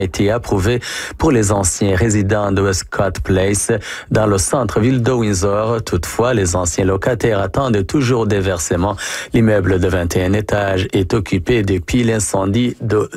été approuvé pour les anciens résidents de Scott Place dans le centre-ville de Windsor. Toutefois, les anciens locataires attendent toujours des versements. L'immeuble de 21 étages est occupé depuis l'incendie de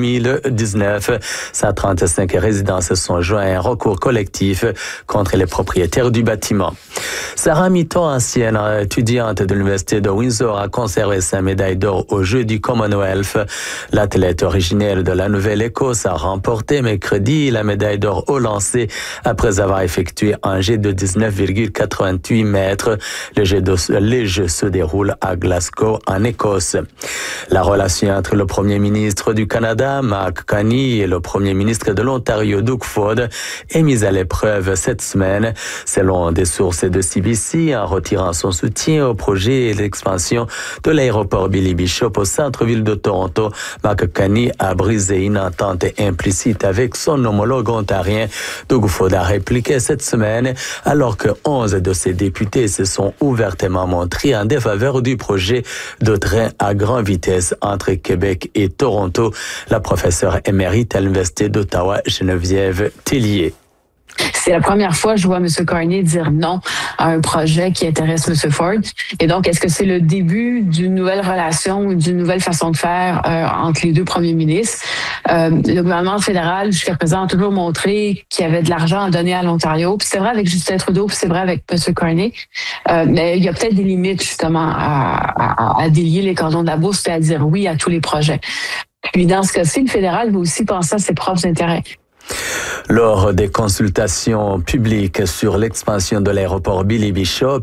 2019. 135 résidents se sont joints à un recours collectif contre les propriétaires du bâtiment. Sarah Mitton, ancienne étudiante de l'université de Windsor, a conservé sa médaille d'or aux Jeux du Commonwealth. L'athlète originaire de la Nouvelle-Écosse a remporté mercredi la médaille d'or au lancer après avoir effectué un jet de 19,88 mètres. Les Jeux se déroulent à Glasgow, en Écosse. La relation entre le Premier ministre du Canada, Mark Carney, et le Premier ministre de l'Ontario, Doug Ford, est mise à l'épreuve cette semaine. Selon des sources de CBC, en retirant son soutien au projet et l'expansion de l'aéroport Billy Bishop au centre-ville de Toronto, Mark Carney a brisé une entente implicite avec son homologue ontarien. Doug Ford a répliqué cette semaine alors que 11 de ses députés se sont ouvertement montrés en défaveur du projet de train à grande vitesse entre Québec et Toronto. La professeure émérite à l'Université d'Ottawa, Geneviève Tellier. C'est la première fois que je vois M. Carney dire non à un projet qui intéresse M. Ford. Et donc, est-ce que c'est le début d'une nouvelle relation ou d'une nouvelle façon de faire entre les deux premiers ministres? Le gouvernement fédéral, jusqu'à présent, a toujours montré qu'il y avait de l'argent à donner à l'Ontario. Puis c'est vrai avec Justin Trudeau, puis c'est vrai avec M. Carney. Mais il y a peut-être des limites, justement, à délier les cordons de la bourse et à dire oui à tous les projets. Puis dans ce cas-ci, le fédéral veut aussi penser à ses propres intérêts. Lors des consultations publiques sur l'expansion de l'aéroport Billy Bishop,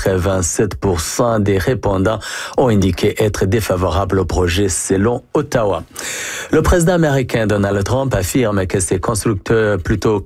87% des répondants ont indiqué être défavorables au projet selon Ottawa. Le président américain Donald Trump affirme que ses constructeurs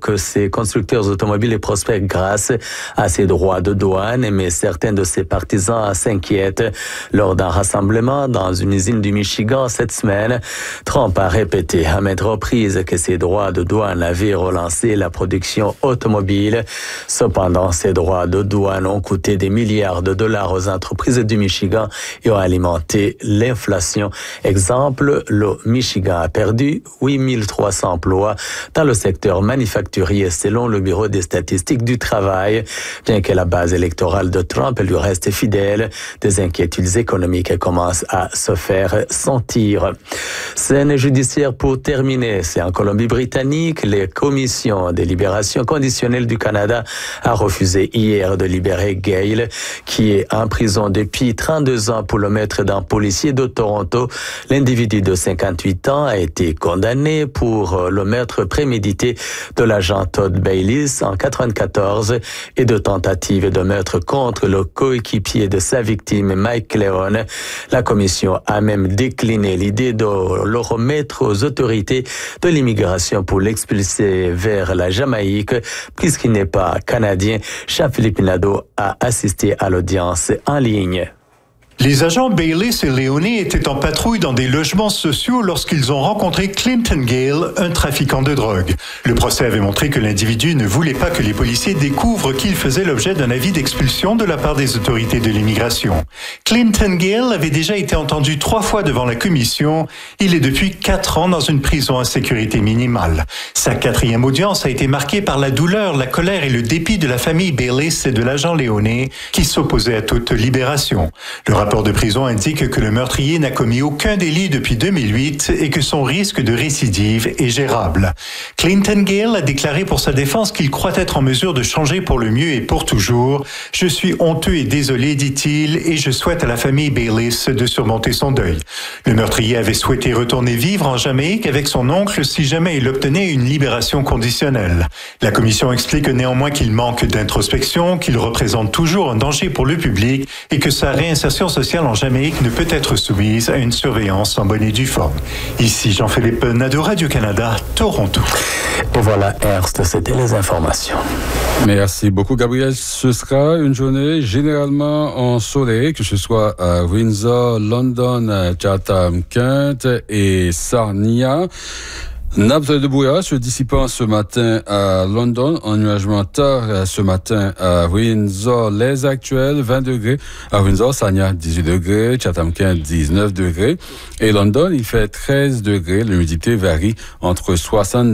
automobiles prospèrent grâce à ses droits de douane, mais certains de ses partisans s'inquiètent. Lors d'un rassemblement dans une usine du Michigan cette semaine, Trump a répété à maintes reprises que ses droits de douane avaient relancé la production automobile. Cependant, ces droits de douane ont coûté des milliards de dollars aux entreprises du Michigan et ont alimenté l'inflation. Exemple, le Michigan a perdu 8300 emplois dans le secteur manufacturier selon le Bureau des statistiques du travail. Bien que la base électorale de Trump lui reste fidèle, des inquiétudes économiques commencent à se faire sentir. Scène judiciaire pour terminer, c'est en Colombie-Britannique. La Commission des libérations conditionnelles du Canada a refusé hier de libérer Gale, qui est en prison depuis 32 ans pour le meurtre d'un policier de Toronto. L'individu de 58 ans a été condamné pour le meurtre prémédité de l'agent Todd Bayliss en 1994 et de tentative de meurtre contre le coéquipier de sa victime, Mike Leone. La commission a même décliné l'idée de le remettre aux autorités de l'immigration pour l'expulser vers la Jamaïque, puisqu'il n'est pas canadien. Jean-Philippe Nadeau a assisté à l'audience en ligne. Les agents Bayliss et Leone étaient en patrouille dans des logements sociaux lorsqu'ils ont rencontré Clinton Gale, un trafiquant de drogue. Le procès avait montré que l'individu ne voulait pas que les policiers découvrent qu'il faisait l'objet d'un avis d'expulsion de la part des autorités de l'immigration. Clinton Gale avait déjà été entendu 3 fois devant la commission. Il est depuis 4 ans dans une prison à sécurité minimale. Sa 4e audience a été marquée par la douleur, la colère et le dépit de la famille Bayliss et de l'agent Leone qui s'opposait à toute libération. Le rapport de prison indique que le meurtrier n'a commis aucun délit depuis 2008 et que son risque de récidive est gérable. Clinton Gale a déclaré pour sa défense qu'il croit être en mesure de changer pour le mieux et pour toujours. « Je suis honteux et désolé, dit-il, et je souhaite à la famille Bayliss de surmonter son deuil. » Le meurtrier avait souhaité retourner vivre en Jamaïque avec son oncle si jamais il obtenait une libération conditionnelle. La commission explique néanmoins qu'il manque d'introspection, qu'il représente toujours un danger pour le public et que sa réinsertion sociale en Jamaïque ne peut être soumise à une surveillance en bonne et due forme. Ici Jean-Philippe Nadeau, Radio-Canada, Toronto. Et voilà, Ernst, c'était les informations. Merci beaucoup, Gabriel. Ce sera une journée généralement ensoleillée, que ce soit à Windsor, London, Chatham, Kent et Sarnia. Nappes de brouillard se dissipant ce matin à London, ennuagement tard ce matin à Windsor. Les actuels, 20 degrés. À Windsor, Sarnia, 18 degrés. Chatham, 19 degrés. Et London, il fait 13 degrés. L'humidité varie entre 70